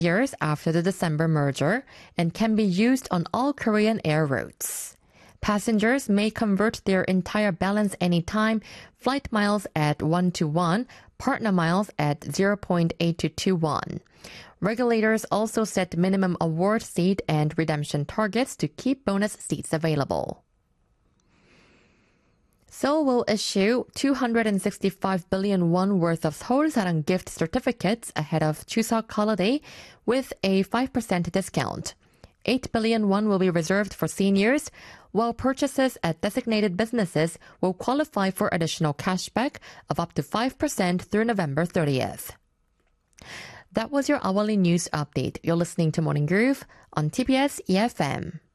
years after the December merger and can be used on all Korean air routes. Passengers may convert their entire balance anytime, flight miles at 1-to-1, partner miles at 0.8221. Regulators also set minimum award seat and redemption targets to keep bonus seats available. Seoul will issue 265 billion won worth of Seoulsa랑 gift certificates ahead of Chuseok holiday with a 5% discount. 8 billion won will be reserved for seniors, while purchases at designated businesses will qualify for additional cashback of up to 5% through November 30th. That was your hourly news update. You're listening to Morning Groove on TBS EFM.